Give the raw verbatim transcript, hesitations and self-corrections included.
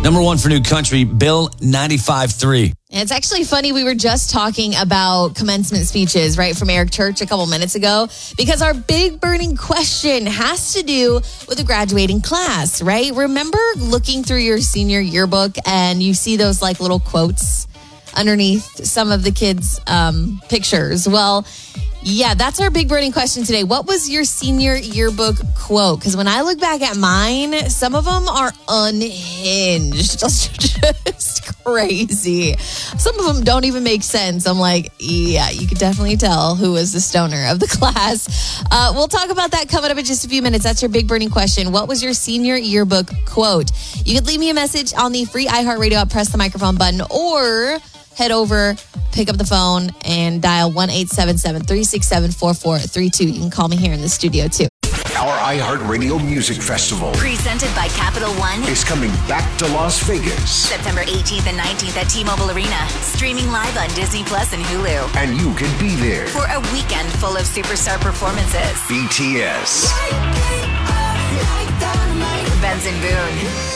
Number one for new country, Bill ninety-five three. And it's actually funny. We were just talking about commencement speeches, right, from Eric Church a couple minutes ago, because our big burning question has to do with the graduating class, right? Remember looking through your senior yearbook and you see those like little quotes underneath some of the kids' um, pictures? Well, yeah, that's our big burning question today. What was your senior yearbook quote? Because when I look back at mine, some of them are unhinged. Just, just crazy. Some of them don't even make sense. I'm like, yeah, you could definitely tell who was the stoner of the class. Uh, we'll talk about that coming up in just a few minutes. That's your big burning question. What was your senior yearbook quote? You could leave me a message on the free iHeartRadio app, press the microphone button, or head over, pick up the phone, and dial one eight seven seven, three six seven, four four three two. You can call me here in the studio, too. Our iHeartRadio Music Festival, presented by Capital One, is coming back to Las Vegas. September eighteenth and nineteenth at T-Mobile Arena. Streaming live on Disney Plus and Hulu. And you can be there for a weekend full of superstar performances. B T S, Benson Boone,